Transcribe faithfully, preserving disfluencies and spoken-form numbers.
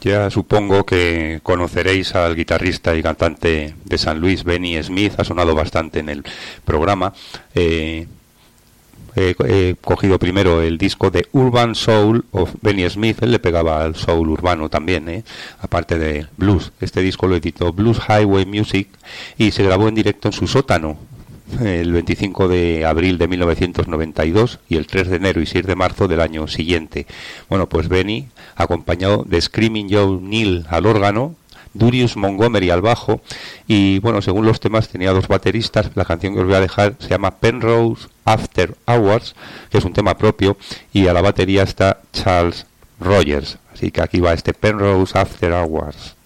Ya supongo que conoceréis al guitarrista y cantante de San Luis, Benny Smith, ha sonado bastante en el programa. Eh, He, he cogido primero el disco de Urban Soul of Benny Smith. Él le pegaba al soul urbano también, ¿eh? Aparte de blues. Este disco lo editó Blues Highway Music y se grabó en directo en su sótano el veinticinco de abril de mil novecientos noventa y dos y el tres de enero y seis de marzo del año siguiente. Bueno, pues Benny, acompañado de Screaming Joe Neal al órgano, Durius Montgomery al bajo, y bueno, según los temas tenía dos bateristas. La canción que os voy a dejar se llama Penrose After Hours, que es un tema propio, y a la batería está Charles Rogers. Así que aquí va este Penrose After Hours.